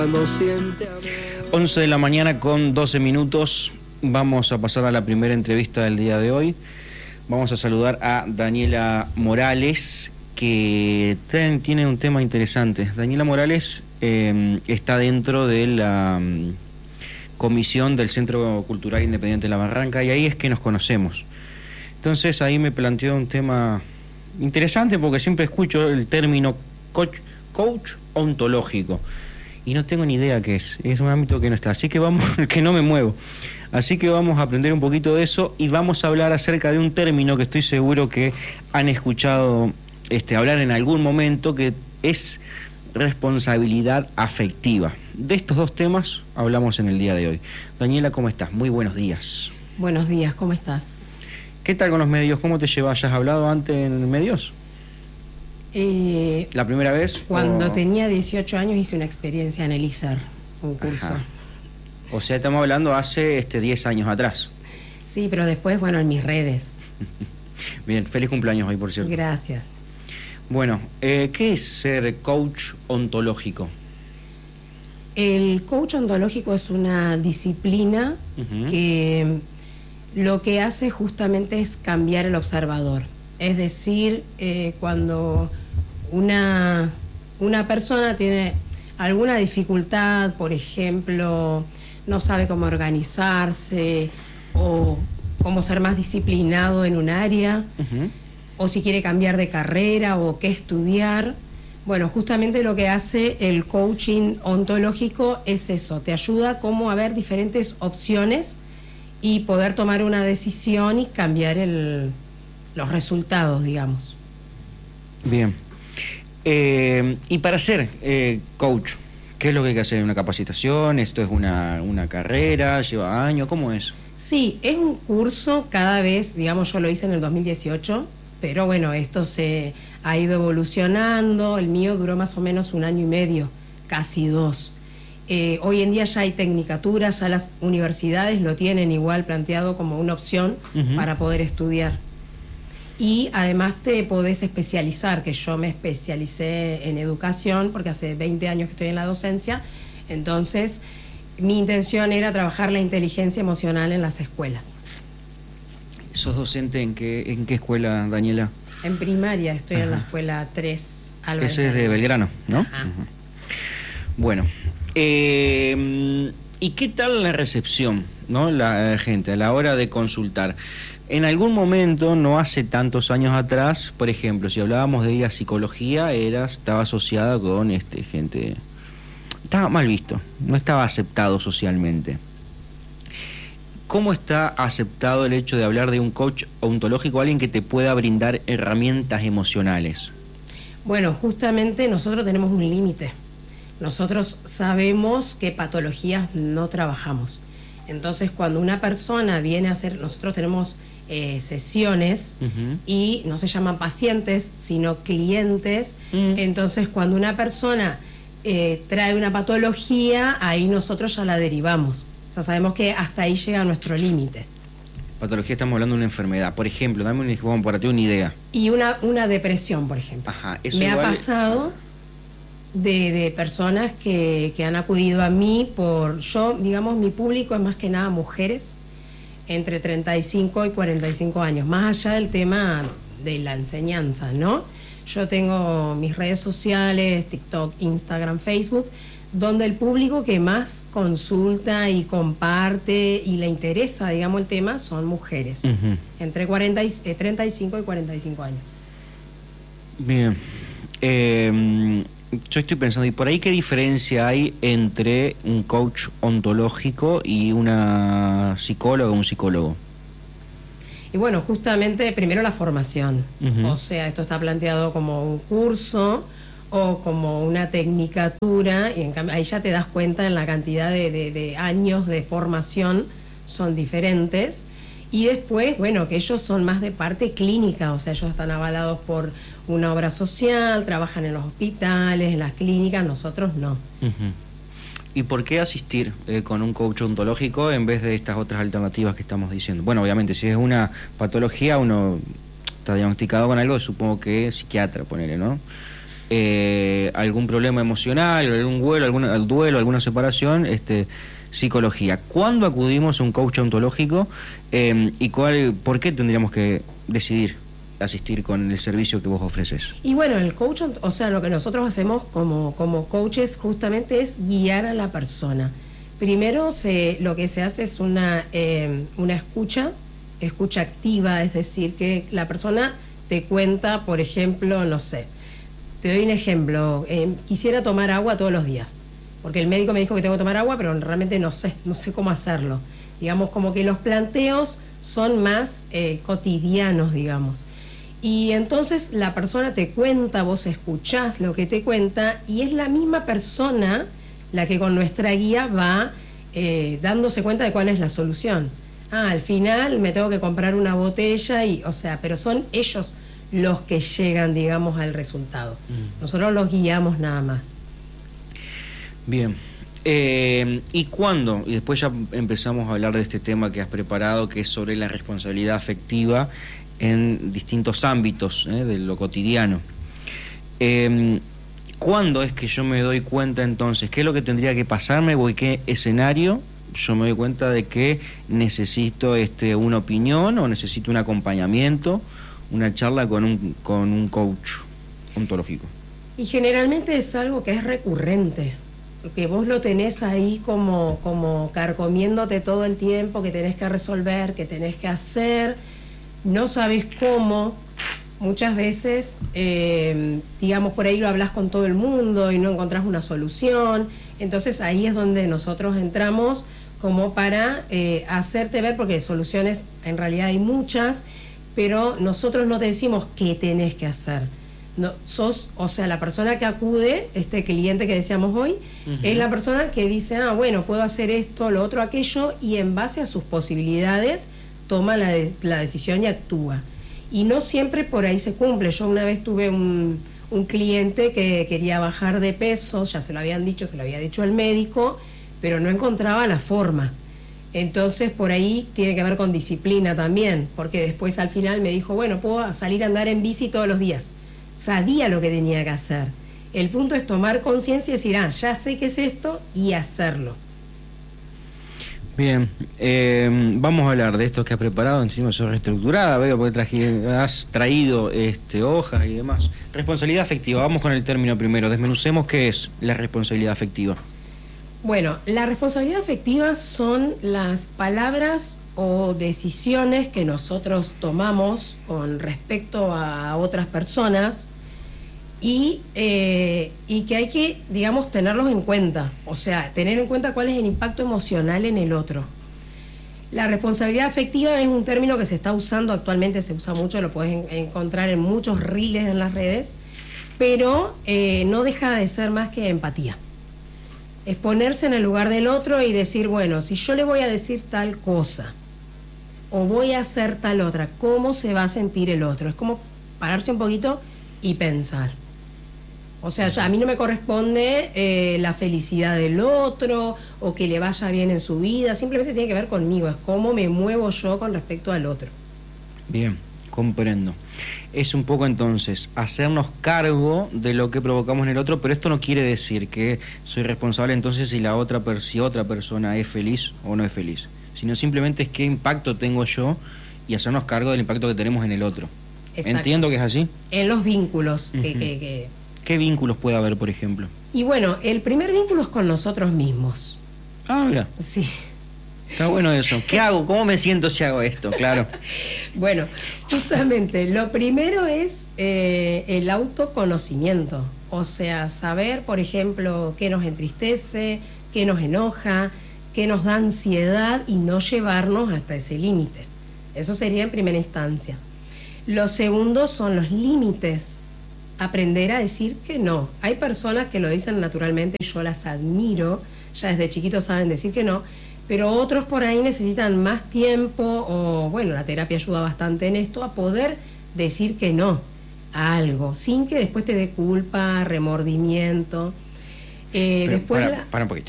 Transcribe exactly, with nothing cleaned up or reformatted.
once de la mañana con doce minutos. Vamos a pasar a la primera entrevista del día de hoy. Vamos a saludar a Daniela Morales, que tiene un tema interesante. Daniela Morales eh, está dentro de la um, comisión del Centro Cultural Independiente de La Barranca, y ahí es que nos conocemos. Entonces ahí me planteó un tema interesante, porque siempre escucho el término coach, coach ontológico y no tengo ni idea qué es. Es un ámbito que no está, así que vamos, que no me muevo. Así que vamos a aprender un poquito de eso y vamos a hablar acerca de un término que estoy seguro que han escuchado este, hablar en algún momento, que es responsabilidad afectiva. De estos dos temas hablamos en el día de hoy. Daniela, ¿cómo estás? Muy buenos días. Buenos días, ¿cómo estás? ¿Qué tal con los medios? ¿Cómo te llevas? ¿Ya has hablado antes en medios? Eh, ¿La primera vez? Cuando o... tenía dieciocho años hice una experiencia en el I S E R, un curso. Ajá. O sea, estamos hablando hace este, diez años atrás. Sí, pero después, bueno, en mis redes. Bien, feliz cumpleaños hoy, por cierto. Gracias. Bueno, eh, ¿qué es ser coach ontológico? El coach ontológico es una disciplina uh-huh. que lo que hace justamente es cambiar el observador. Es decir, eh, cuando una, una persona tiene alguna dificultad, por ejemplo, no sabe cómo organizarse o cómo ser más disciplinado en un área, uh-huh. o si quiere cambiar de carrera o qué estudiar. Bueno, justamente lo que hace el coaching ontológico es eso, te ayuda como a ver diferentes opciones y poder tomar una decisión y cambiar el, los resultados, digamos. Bien. Eh, y para ser eh, coach, ¿qué es lo que hay que hacer? ¿Una capacitación? ¿Esto es una, una carrera? ¿Lleva años? ¿Cómo es? Sí, es un curso cada vez, digamos, yo lo hice en el dos mil dieciocho, pero bueno, esto se ha ido evolucionando. El mío duró más o menos un año y medio, casi dos. Eh, hoy en día ya hay tecnicaturas, ya las universidades lo tienen igual planteado como una opción uh-huh. para poder estudiar. Y además te podés especializar, que yo me especialicé en educación porque hace veinte años que estoy en la docencia. Entonces, mi intención era trabajar la inteligencia emocional en las escuelas. ¿Sos docente en qué, en qué escuela, Daniela? En primaria, estoy Ajá. en la escuela tres, Álvarez. Ese es de Belgrano, ¿no? Ajá. Uh-huh. Bueno, eh, ¿y qué tal la recepción, no, la gente a la hora de consultar? En algún momento, no hace tantos años atrás, por ejemplo, si hablábamos de ir a psicología, era, estaba asociada con este, gente... Estaba mal visto, no estaba aceptado socialmente. ¿Cómo está aceptado el hecho de hablar de un coach ontológico, alguien que te pueda brindar herramientas emocionales? Bueno, justamente nosotros tenemos un límite. Nosotros sabemos qué patologías no trabajamos. Entonces, cuando una persona viene a hacer... Nosotros tenemos... Eh, sesiones uh-huh. y no se llaman pacientes, sino clientes. Uh-huh. Entonces, cuando una persona eh, trae una patología, ahí nosotros ya la derivamos. O sea, sabemos que hasta ahí llega nuestro límite. Patología, estamos hablando de una enfermedad. Por ejemplo, dame un, bueno, para ti una idea. Y una, una depresión, por ejemplo. Ajá, eso Me igual... ha pasado de, de personas que, que han acudido a mí por... Yo, digamos, mi público es más que nada mujeres entre treinta y cinco y cuarenta y cinco años, más allá del tema de la enseñanza, ¿no? Yo tengo mis redes sociales, TikTok, Instagram, Facebook, donde el público que más consulta y comparte y le interesa, digamos, el tema son mujeres, uh-huh. entre cuarenta y, eh, treinta y cinco y cuarenta y cinco años. Bien. Eh... Yo estoy pensando, ¿y por ahí qué diferencia hay entre un coach ontológico y una psicóloga o un psicólogo? Y bueno, justamente primero la formación. Uh-huh. O sea, esto está planteado como un curso o como una tecnicatura, y en cambio ahí ya te das cuenta en la cantidad de, de, de años de formación son diferentes. Y después, bueno, que ellos son más de parte clínica, o sea, ellos están avalados por una obra social, trabajan en los hospitales, en las clínicas, nosotros no. Uh-huh. ¿Y por qué asistir eh, con un coach ontológico en vez de estas otras alternativas que estamos diciendo? Bueno, obviamente, si es una patología, uno está diagnosticado con algo, supongo que psiquiatra, ponele, ¿no? eh, algún problema emocional, algún duelo, alguna, duelo, alguna separación, este, psicología. ¿Cuándo acudimos a un coach ontológico eh, y cuál, por qué tendríamos que decidir asistir con el servicio que vos ofreces? Y bueno, el coach, o sea, lo que nosotros hacemos como, como coaches justamente es guiar a la persona. Primero se, lo que se hace es una, eh, una escucha, escucha activa, es decir, que la persona te cuenta, por ejemplo, no sé, te doy un ejemplo, eh, quisiera tomar agua todos los días, porque el médico me dijo que tengo que tomar agua, pero realmente no sé, no sé cómo hacerlo. Digamos, como que los planteos son más eh, cotidianos, digamos. Y entonces la persona te cuenta, vos escuchás lo que te cuenta, y es la misma persona la que con nuestra guía va eh, dándose cuenta de cuál es la solución. Ah, al final me tengo que comprar una botella, y, o sea, pero son ellos los que llegan, digamos, al resultado. Mm. Nosotros los guiamos nada más. Bien. Eh, ¿Y cuándo? Y después ya empezamos a hablar de este tema que has preparado, que es sobre la responsabilidad afectiva en distintos ámbitos eh, de lo cotidiano. Eh, ¿Cuándo es que yo me doy cuenta entonces? ¿Qué es lo que tendría que pasarme o en qué escenario yo me doy cuenta de que necesito este, una opinión o necesito un acompañamiento, una charla con un, con un coach ontológico? Y generalmente es algo que es recurrente, que vos lo tenés ahí como, como carcomiéndote todo el tiempo, que tenés que resolver, que tenés que hacer, no sabes cómo. Muchas veces, eh, digamos, por ahí lo hablas con todo el mundo y no encontrás una solución. Entonces ahí es donde nosotros entramos como para eh, hacerte ver, porque soluciones en realidad hay muchas, pero nosotros no te decimos qué tenés que hacer. No, sos, o sea, la persona que acude, este cliente que decíamos hoy, uh-huh. es la persona que dice, ah, bueno, puedo hacer esto, lo otro, aquello, y en base a sus posibilidades toma la, de, la decisión y actúa. Y no siempre por ahí se cumple. Yo una vez tuve un, un cliente que quería bajar de peso, ya se lo habían dicho, se lo había dicho el médico, pero no encontraba la forma. Entonces por ahí tiene que ver con disciplina también, porque después al final me dijo, bueno, puedo salir a andar en bici todos los días. Sabía lo que tenía que hacer. El punto es tomar conciencia y decir, ah, ya sé qué es esto, y hacerlo. Bien, eh, vamos a hablar de esto que has preparado. Encima sos reestructurada, veo, porque traje, has traído este, hojas y demás. Responsabilidad afectiva, vamos con el término primero. Desmenucemos qué es la responsabilidad afectiva. Bueno, la responsabilidad afectiva son las palabras o decisiones que nosotros tomamos con respecto a otras personas y, eh, y que hay que, digamos, tenerlos en cuenta, o sea, tener en cuenta cuál es el impacto emocional en el otro. La responsabilidad afectiva es un término que se está usando actualmente, se usa mucho, lo puedes en, encontrar en muchos reels en las redes, pero eh, no deja de ser más que empatía. Es ponerse en el lugar del otro y decir, bueno, si yo le voy a decir tal cosa o voy a hacer tal otra, ¿cómo se va a sentir el otro? Es como pararse un poquito y pensar. O sea, ya a mí no me corresponde eh, la felicidad del otro o que le vaya bien en su vida, simplemente tiene que ver conmigo, es cómo me muevo yo con respecto al otro. Bien, comprendo. Es un poco entonces hacernos cargo de lo que provocamos en el otro, pero esto no quiere decir que soy responsable entonces si la otra, si otra persona es feliz o no es feliz, sino simplemente es qué impacto tengo yo y hacernos cargo del impacto que tenemos en el otro. Exacto. ¿Entiendo que es así? En los vínculos. Uh-huh. que, que, que... ¿Qué vínculos puede haber, por ejemplo? Y bueno, el primer vínculo es con nosotros mismos. Ah, mira. Sí. Está bueno eso. ¿Qué hago? ¿Cómo me siento si hago esto? Claro. Bueno, justamente, lo primero es eh, el autoconocimiento. O sea, saber, por ejemplo, qué nos entristece, qué nos enoja, qué nos da ansiedad y no llevarnos hasta ese límite. Eso sería en primera instancia. Lo segundo son los límites. Aprender a decir que no. Hay personas que lo dicen naturalmente, yo las admiro, ya desde chiquitos saben decir que no, pero otros por ahí necesitan más tiempo o, bueno, la terapia ayuda bastante en esto, a poder decir que no a algo, sin que después te dé culpa, remordimiento. Eh, pero después para, la... para un poquito.